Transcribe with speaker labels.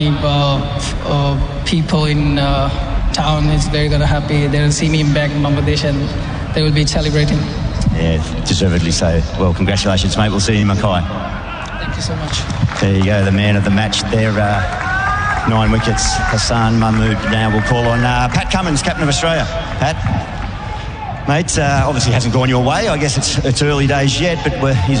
Speaker 1: People in town is very happy. They'll see me back in Bangladesh and they will be celebrating.
Speaker 2: Yeah, deservedly so. Well, congratulations, mate. We'll see you in Mackay.
Speaker 1: Thank you so much.
Speaker 2: There you go, the man of the match there. 9 wickets, Hassan Mahmood. Now we'll call on Pat Cummins, captain of Australia. Pat, mate, obviously hasn't gone your way. I guess it's early days yet, but he's